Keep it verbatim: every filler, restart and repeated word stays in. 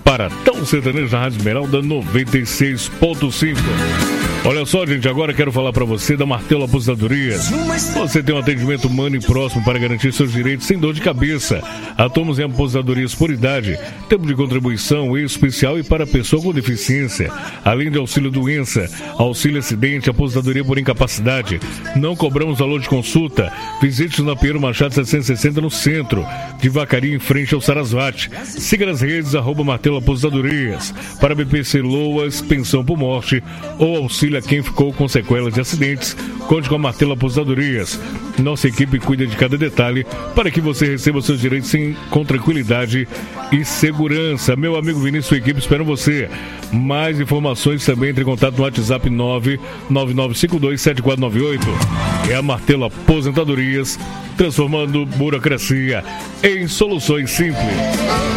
Paratão Sertanejo na Rádio Esmeralda noventa e seis ponto cinco. Olha só, gente, agora quero falar para você da Martelo Aposentadorias. Você tem um atendimento humano e próximo para garantir seus direitos sem dor de cabeça. Atuamos em aposentadorias por idade, tempo de contribuição especial e para pessoa com deficiência, além de auxílio doença, auxílio acidente, aposentadoria por incapacidade. Não cobramos valor de consulta. Visite-nos na Pinheiro Machado setecentos e sessenta no centro, de Vacaria em frente ao Sarasvati. Siga nas redes arroba Martelo Aposentadorias. Para B P C Loas, pensão por morte ou auxílio a quem ficou com sequelas de acidentes, conte com a Martelo Aposentadorias. Nossa equipe cuida de cada detalhe para que você receba seus direitos sem, com tranquilidade e segurança. Meu amigo Vinícius e sua equipe esperam você. Mais informações também, entre em contato no WhatsApp nove nove nove cinco dois sete quatro nove oito. É a Martelo Aposentadorias, transformando burocracia em soluções simples.